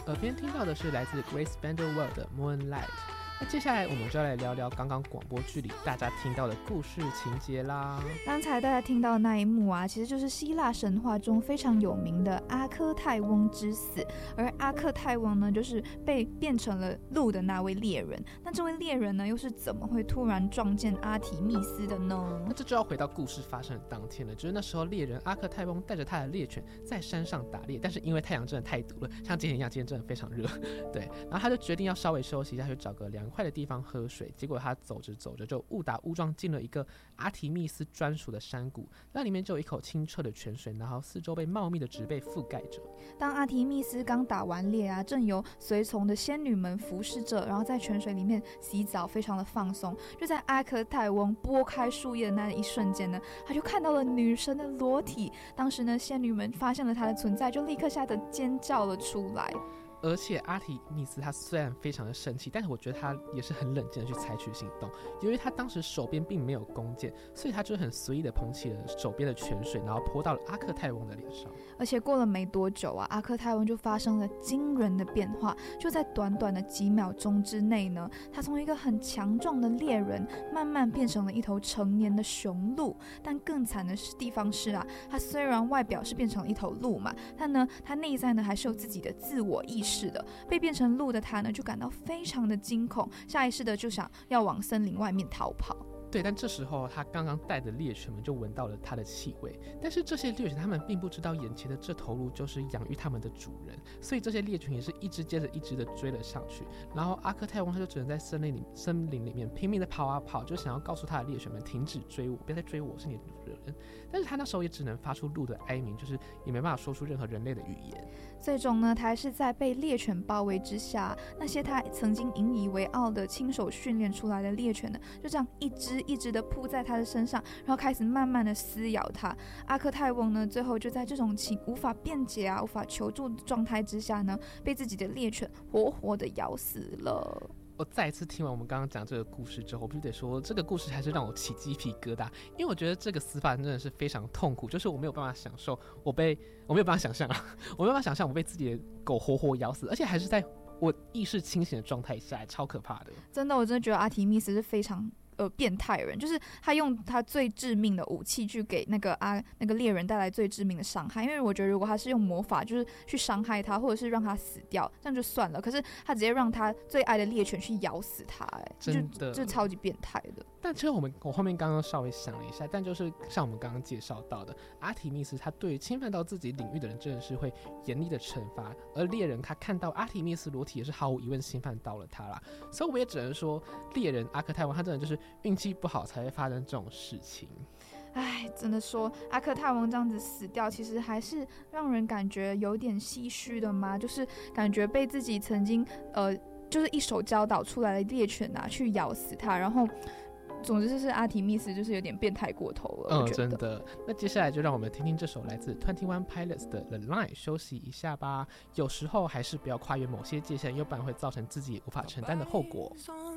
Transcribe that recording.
耳边听到的是来自 Grace Vanderbilt 的 Moonlight。那接下来我们就要来聊聊刚刚广播剧里大家听到的故事情节啦。 刚才大家听到的那一幕啊，其实就是希腊神话中非常有名的阿科泰翁之死。而阿克泰翁呢，就是被变成了鹿的那位猎人。那这位猎人呢，又是怎么会突然撞见阿提密斯的呢？ 那这就要回到故事发生的当天了，就是那时候猎人阿克泰翁带着他的猎犬在山上打猎，但是因为太阳真的太毒了，像今天一样，今天真的非常热，对，然后他就决定要稍微休息一下，去找个凉快的地方喝水。结果他走着走着就误打误撞进了一个阿提密斯专属的山谷，那里面就有一口清澈的泉水，然后四周被茂密的植被覆盖着。 当阿提密斯刚打完猎啊，正由随从的仙女们服侍着，然后在泉水里面洗澡，非常的放松。就在阿克泰翁拨开树叶的那一瞬间呢，他就看到了女神的裸体。当时呢，仙女们发现了她的存在，就立刻吓得尖叫了出来。 而且阿提密斯他虽然非常的生气，但是我觉得他也是很冷静的去采取行动。由于他当时手边并没有弓箭，所以他就很随意的捧起了手边的泉水，然后泼到了阿克泰翁的脸上。 而且过了没多久啊，阿克泰翁就发生了惊人的变化。就在短短的几秒钟之内呢，他从一个很强壮的猎人，慢慢变成了一头成年的雄鹿。但更惨的地方是啊，他虽然外表是变成了一头鹿嘛，但呢，他内在呢还是有自己的自我意识。被变成鹿的他呢，就感到非常的惊恐，下意识的就想要往森林外面逃跑。 对，但这时候他刚刚带的猎犬们就闻到了他的气味，但是这些猎犬他们并不知道眼前的这头鹿就是养育他们的主人，所以这些猎犬也是一只接着一只的追了上去。然后阿克泰翁他就只能在森林里面拼命的跑啊跑，就想要告诉他的猎犬们停止追我，不要再追我，我是你的主人。但是他那时候也只能发出鹿的哀鸣，就是也没办法说出任何人类的语言。 最终呢，他还是在被猎犬包围之下，那些他曾经引以为傲的亲手训练出来的猎犬呢，就这样一只一直的扑在他的身上，然后开始慢慢的撕咬他。阿克泰翁呢，最后就在这种无法辩解啊、无法求助的状态之下呢，被自己的猎犬活活的咬死了。 我再一次听完我们刚刚讲这个故事之后，我必须得说，这个故事还是让我起鸡皮疙瘩，因为我觉得这个死法真的是非常痛苦，就是我没有办法享受，我没有办法想象啊，我没有办法想象我被自己的狗活活咬死，而且还是在我意识清醒的状态下，超可怕的。 真的，我真的觉得阿提密斯是非常变态人，就是他用他最致命的武器去给那个猎人带来最致命的伤害。因为我觉得如果他是用魔法就是去伤害他，或者是让他死掉，这样就算了。可是他直接让他最爱的猎犬去咬死他， 真的就超级变态的。 但其实我后面刚刚稍微想了一下，但就是像我们刚刚介绍到的，阿提密斯他对于侵犯到自己领域的人真的是会严厉的惩罚，而猎人他看到阿提密斯裸体也是毫无疑问侵犯到了他啦。所以我也只能说，猎人阿克泰翁他真的就是运气不好才会发生这种事情。 哎，真的说阿克泰翁这样子死掉，其实还是让人感觉有点唏嘘的嘛，就是感觉被自己曾经就是一手教导出来的猎犬啊去咬死他，然后总之就是阿提密斯就是有点变态过头了。我觉得真的。那接下来就让我们听听这首来自21 Pilots 的 The Line， 休息一下吧。有时候还是不要跨越某些界限，要不然会造成自己无法承担的后果。